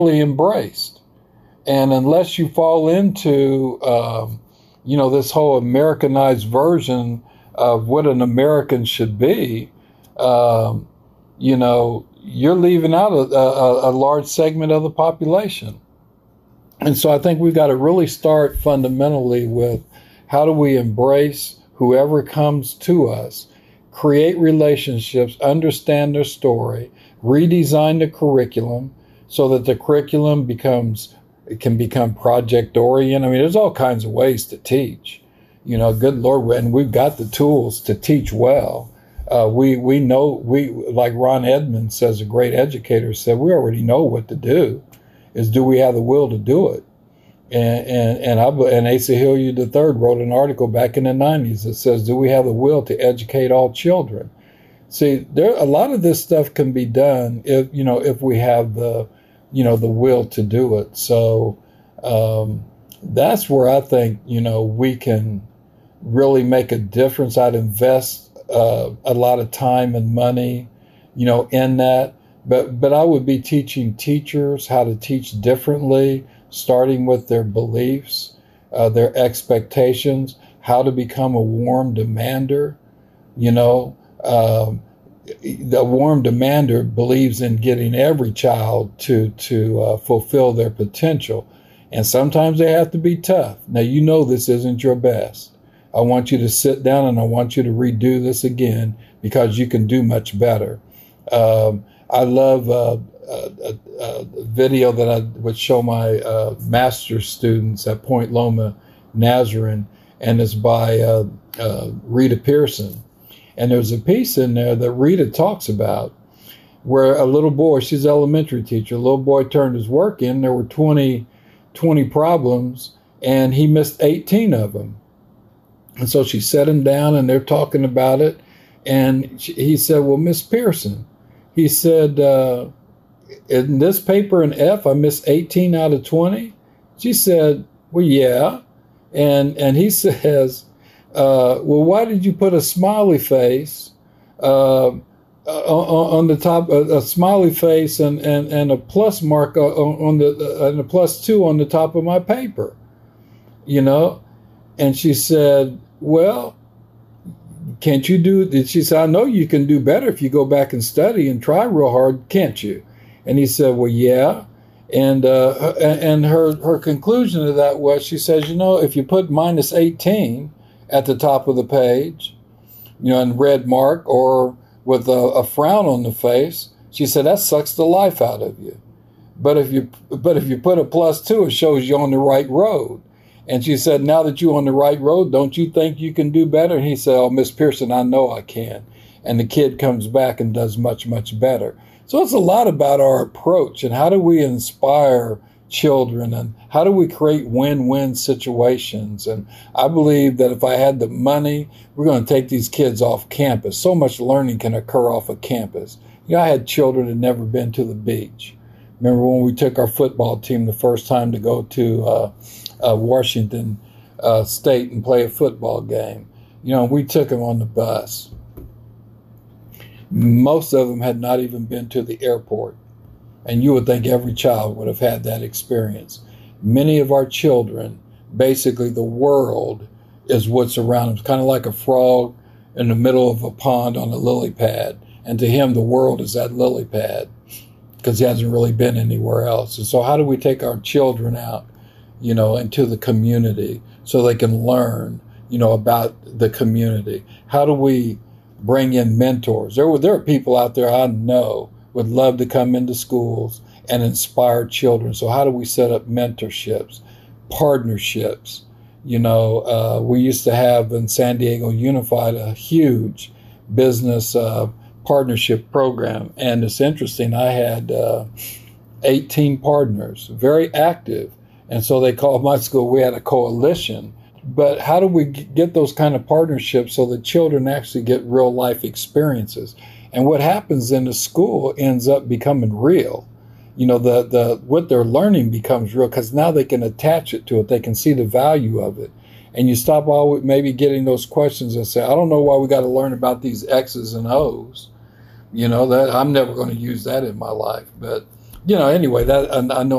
embraced. And unless you fall into, this whole Americanized version of what an American should be, you're leaving out a large segment of the population. And so I think we've got to really start fundamentally with how do we embrace whoever comes to us, create relationships, understand their story, redesign the curriculum so that the curriculum can become project oriented. I mean, there's all kinds of ways to teach, good Lord, and we've got the tools to teach well. We know, like Ron Edmonds says, a great educator said, we already know what to do. Is do we have the will to do it? And Asa Hilliard III wrote an article back in the 90s that says, do we have the will to educate all children? See, a lot of this stuff can be done if we have the will to do it. So that's where I think, we can really make a difference. I'd invest a lot of time and money, in that. But I would be teaching teachers how to teach differently, starting with their beliefs, their expectations, how to become a warm demander. The warm demander believes in getting every child to fulfill their potential. And sometimes they have to be tough. Now, this isn't your best. I want you to sit down and I want you to redo this again because you can do much better. I love a video that I would show my master's students at Point Loma Nazarene, and it's by Rita Pearson. And there's a piece in there that Rita talks about where a little boy, she's an elementary teacher, a little boy turned his work in, there were 20 problems, and he missed 18 of them. And so she set him down and they're talking about it. And he said, well, Miss Pearson, he said, in this paper in F, I missed 18 out of 20. She said, well, yeah. And he says, well, why did you put a smiley face on the top, a smiley face and a plus mark and a +2 on the top of my paper, And she said, well, can't you do, she said, I know you can do better if you go back and study and try real hard, can't you? And he said, well, yeah. And her conclusion to that was, she says, if you put -18 at the top of the page, in red mark or with a frown on the face, she said, that sucks the life out of you. But if you put a +2, it shows you're on the right road. And she said, now that you're on the right road, don't you think you can do better? And he said, oh, Miss Pearson, I know I can. And the kid comes back and does much, much better. So it's a lot about our approach and how do we inspire children and how do we create win-win situations. And I believe that if I had the money, we're going to take these kids off campus. So much learning can occur off of campus. I had children that had never been to the beach. Remember when we took our football team the first time to go to Washington State and play a football game? We took them on the bus. Most of them had not even been to the airport. And you would think every child would have had that experience. Many of our children, basically the world is what's around them. It's kind of like a frog in the middle of a pond on a lily pad. And to him, the world is that lily pad because he hasn't really been anywhere else. And so how do we take our children out, into the community so they can learn, about the community? How do we bring in mentors? There are people out there I know would love to come into schools and inspire children. So how do we set up mentorships, partnerships? We used to have in San Diego Unified a huge business partnership program. And it's interesting, I had 18 partners, very active. And so they called my school, we had a coalition. But how do we get those kind of partnerships so that children actually get real life experiences? And what happens in the school ends up becoming real. What they're learning becomes real because now they can attach it to it. They can see the value of it. And you stop always maybe getting those questions and say, I don't know why we got to learn about these X's and O's. That I'm never going to use that in my life. But, anyway, that I know